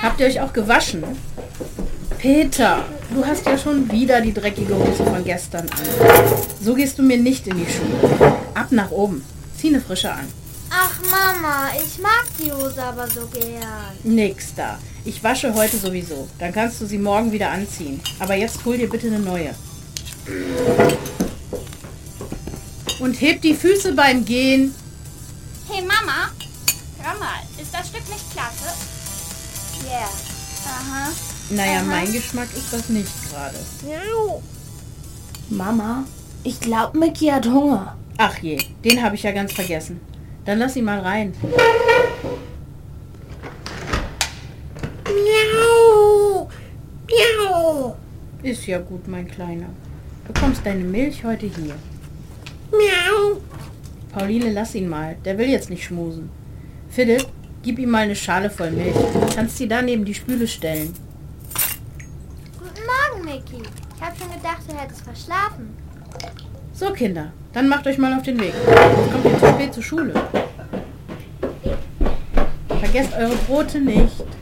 Habt ihr euch auch gewaschen? Peter, du hast ja schon wieder die dreckige Hose von gestern an. So gehst du mir nicht in die Schule. Ab nach oben. Zieh eine frische an. Ach Mama, ich mag die Hose aber so gern. Nix da. Ich wasche heute sowieso. Dann kannst du sie morgen wieder anziehen. Aber jetzt hol dir bitte eine neue. Und heb die Füße beim Gehen. Hey Mama, hör mal, ist das Stück nicht klasse? Yeah. Aha. Naja, mein Geschmack ist das nicht gerade. Mama, ich glaube, Mickey hat Hunger. Ach je, den habe ich ja ganz vergessen. Dann lass ihn mal rein. Miau, miau, Ist ja gut, mein Kleiner. Du bekommst deine Milch heute hier. miau. Pauline, lass ihn mal. Der will jetzt nicht schmusen. Philipp, gib ihm mal eine Schale voll Milch. Kannst sie da neben die Spüle stellen. Guten Morgen, Mickey. Ich habe schon gedacht, du hättest verschlafen. So, Kinder, dann macht euch mal auf den Weg. Jetzt kommt ihr zu spät zur Schule. Vergesst eure Brote nicht.